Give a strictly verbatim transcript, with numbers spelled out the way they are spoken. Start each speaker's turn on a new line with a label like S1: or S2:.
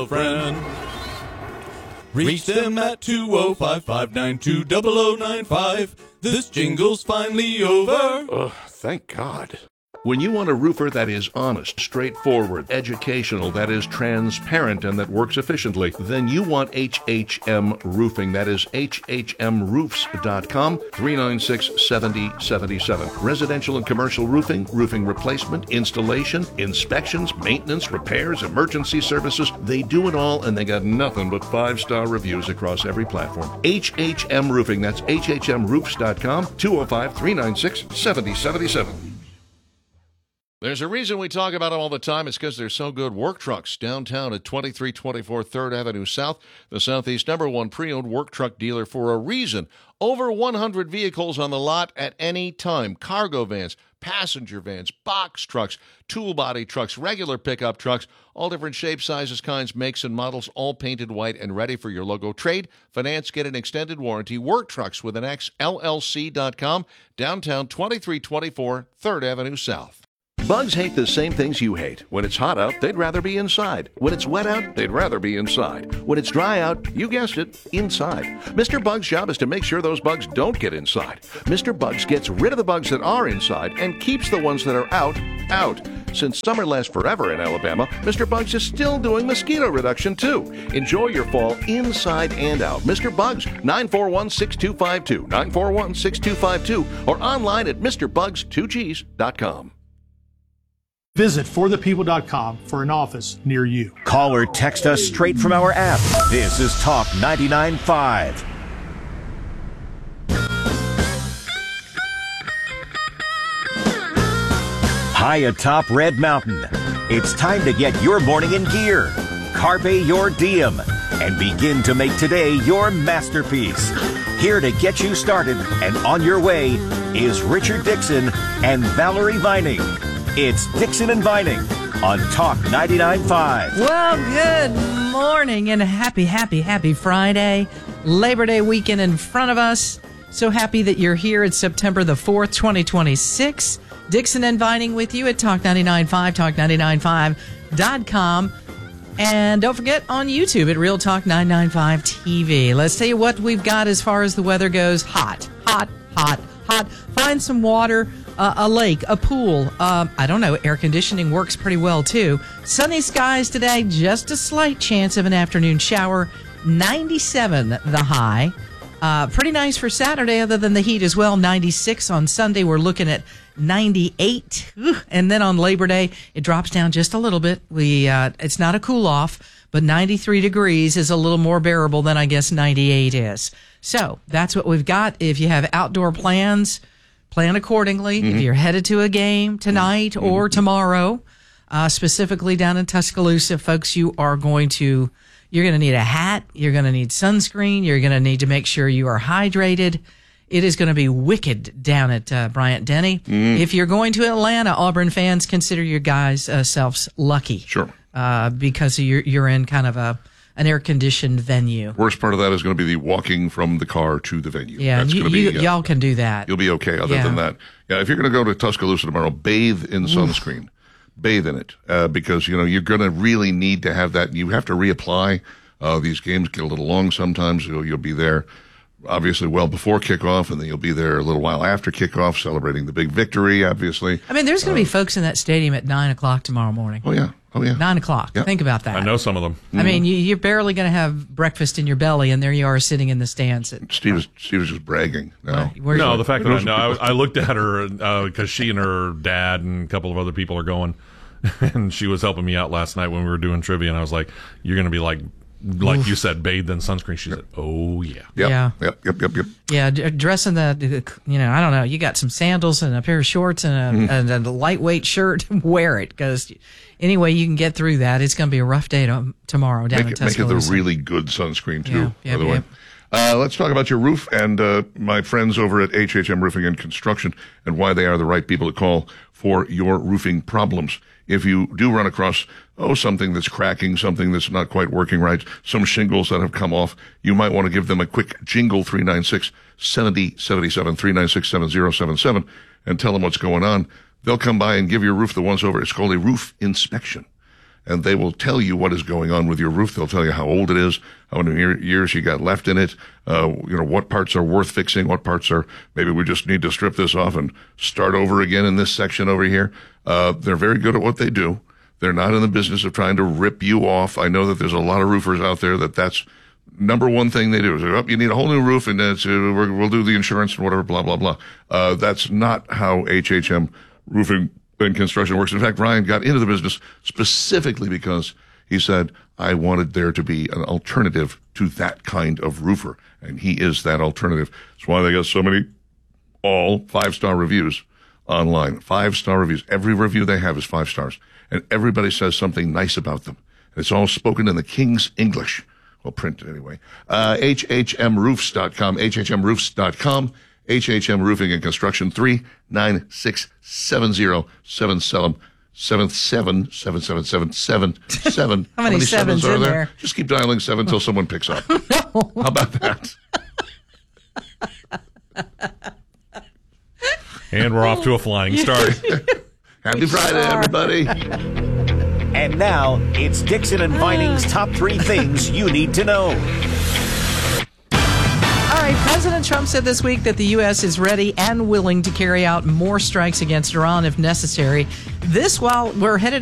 S1: a friend. Reach them at two oh five, five nine two, zero zero nine five. This jingle's finally over.
S2: Ugh, thank God. When you want a roofer that is honest, straightforward, educational, that is transparent, and that works efficiently, then you want H H M Roofing. That is H H M roofs dot com, three nine six, seven oh seven seven. Residential and commercial roofing, roofing replacement, installation, inspections, maintenance, repairs, emergency services. They do it all, and they got nothing but five-star reviews across every platform. H H M Roofing. That's H H M roofs dot com, two oh five, three nine six, seven oh seven seven. There's a reason we talk about them all the time. It's because they're so good. Work Trucks, downtown at twenty-three twenty-four third Avenue South, the Southeast number one pre-owned work truck dealer for a reason. Over one hundred vehicles on the lot at any time. Cargo vans, passenger vans, box trucks, tool body trucks, regular pickup trucks, all different shapes, sizes, kinds, makes, and models, all painted white and ready for your logo. Trade, finance, get an extended warranty. Work Trucks with an X, L L C dot com, downtown twenty-three twenty-four third Avenue South. Bugs hate the same things you hate. When it's hot out, they'd rather be inside. When it's wet out, they'd rather be inside. When it's dry out, you guessed it, inside. Mister Bug's job is to make sure those bugs don't get inside. Mister Bugs gets rid of the bugs that are inside and keeps the ones that are out, out. Since summer lasts forever in Alabama, Mister Bugs is still doing mosquito reduction, too. Enjoy your fall inside and out. Mister Bugs, nine four one, six two five two, nine four one, six two five two, or online at Mr Bugs two Gs dot com.
S3: Visit for the people dot com for an office near you.
S4: Call or text us straight from our app. This is Talk ninety-nine point five. High atop Red Mountain, it's time to get your morning in gear. Carpe your diem and begin to make today your masterpiece. Here to get you started and on your way is Richard Dixon and Valerie Vining. It's Dixon and Vining on Talk ninety-nine point five.
S5: Well, good morning and happy, happy, happy Friday. Labor Day weekend in front of us. So happy that you're here. It's September the fourth, twenty twenty-six. Dixon and Vining with you at Talk ninety-nine point five, talk ninety-nine point five dot com. And don't forget on YouTube at Real Talk nine ninety-five T V. Let's tell you what we've got as far as the weather goes. Hot, hot, hot, hot. Find some water. Uh, a lake, a pool, uh, I don't know, air conditioning works pretty well too. Sunny skies today, just a slight chance of an afternoon shower. ninety-seven the high. Uh, pretty nice for Saturday other than the heat as well. ninety-six on Sunday. We're looking at ninety-eight. And then on Labor Day, it drops down just a little bit. We uh, It's not a cool off, but ninety-three degrees is a little more bearable than I guess ninety-eight is. So that's what we've got. If you have outdoor plans, plan accordingly. Mm-hmm. If you're headed to a game tonight mm-hmm. or tomorrow, uh, specifically down in Tuscaloosa, folks, you are going to, you're going to need a hat. You're going to need sunscreen. You're going to need to make sure you are hydrated. It is going to be wicked down at uh, Bryant Denny. Mm. If you're going to Atlanta, Auburn fans, consider your guys' uh, selves lucky.
S2: Sure.
S5: Uh, because you're, you're in kind of a, an air-conditioned venue.
S2: Worst part of that is going to be the walking from the car to the venue.
S5: Yeah,
S2: That's
S5: you,
S2: gonna be,
S5: you,
S2: uh,
S5: y'all can do that.
S2: You'll be okay other
S5: yeah.
S2: than that. Yeah, if you're going to go to Tuscaloosa tomorrow, bathe in sunscreen. Bathe in it uh, because, you know, you're going to really need to have that. You have to reapply. Uh, these games get a little long sometimes. You'll, you'll be there, obviously, well before kickoff, and then you'll be there a little while after kickoff celebrating the big victory, obviously.
S5: I mean, there's going to
S2: uh,
S5: be folks in that stadium at nine o'clock tomorrow morning.
S2: Oh, yeah. Oh, yeah.
S5: Nine o'clock.
S2: Yeah.
S5: Think about that.
S6: I know some of them.
S5: I mm-hmm. mean, you, you're barely going to have breakfast in your belly, and there you are sitting in the stands. At,
S2: Steve was, Steve was just bragging. No,
S5: Where,
S6: no
S5: you,
S6: the fact that I know, I, I looked at her because uh, she and her dad and a couple of other people are going, and she was helping me out last night when we were doing trivia, and I was like, you're going to be like, like Oof. you said, bathed in sunscreen. She said, oh, yeah.
S2: Yep.
S5: Yeah.
S2: Yep, yep, yep, yep.
S5: Yeah, dressing the, you know, I don't know, you got some sandals and a pair of shorts and a, mm. and a lightweight shirt, wear it, because anyway you can get through that. It's going to be a rough day to, tomorrow down
S2: make
S5: in
S2: it,
S5: Tuscaloosa.
S2: Make it the really good sunscreen, too,
S5: yeah,
S2: by
S5: yep,
S2: the way.
S5: Yep.
S2: Uh, let's talk about your roof and uh, my friends over at H H M Roofing and Construction and why they are the right people to call for your roofing problems. If you do run across, oh, something that's cracking, something that's not quite working right, some shingles that have come off, you might want to give them a quick jingle, three nine six, seven oh seven seven, three nine six, seven oh seven seven, and tell them what's going on. They'll come by and give your roof the once over. It's called a roof inspection. and they will tell you what is going on with your roof. They'll tell you how old it is, how many years you got left in it, uh, you know, what parts are worth fixing, what parts are, maybe we just need to strip this off and start over again in this section over here. Uh, they're very good at what they do. They're not in the business of trying to rip you off. I know that there's a lot of roofers out there that that's number one thing they do is, oh, you need a whole new roof and that's, uh, we're, we'll do the insurance and whatever, blah, blah, blah. Uh, that's not how H H M Roofing and Construction works. In fact, Ryan got into the business specifically because he said, I wanted there to be an alternative to that kind of roofer. And he is that alternative. That's why they got so many all five-star reviews online. Five-star reviews. Every review they have is five stars. And everybody says something nice about them. And it's all spoken in the King's English. Well, print anyway. Uh, H H M roofs dot com, H H M roofs dot com, H H M Roofing and Construction, three nine six seven zero seven seven seven seven seven seven seven seven seven.
S5: How many sevens
S2: are
S5: in
S2: there?
S5: there?
S2: Just keep dialing seven until someone picks up. No. How about that?
S6: And we're off to a flying start.
S2: Happy Friday, everybody.
S4: And now, it's Dixon and Vining's top three things you need to know.
S5: All right, President Trump said this week that the U S is ready and willing to carry out more strikes against Iran if necessary. This while we're headed